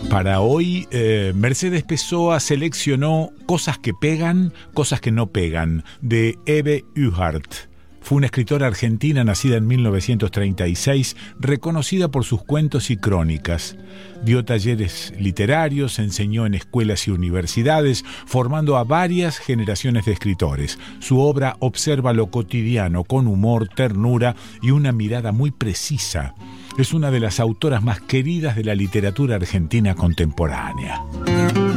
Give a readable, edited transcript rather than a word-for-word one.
Para hoy, Mercedes Pessoa seleccionó Cosas que pegan, cosas que no pegan, de Eve Uhart. Fue una escritora argentina nacida en 1936, reconocida por sus cuentos y crónicas. Dio talleres literarios, enseñó en escuelas y universidades, formando a varias generaciones de escritores. Su obra observa lo cotidiano con humor, ternura y una mirada muy precisa. Es una de las autoras más queridas de la literatura argentina contemporánea.